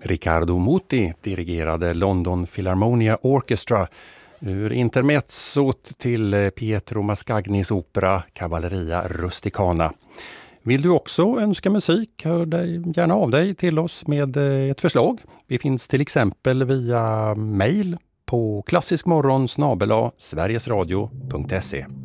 Riccardo Muti dirigerade London Philharmonia Orchestra ur intermezzot till Pietro Mascagnis opera Cavalleria Rusticana. Vill du också önska musik, hör dig gärna av dig till oss med ett förslag. Vi finns till exempel via mejl på klassiskmorgon@sverigesradio.se.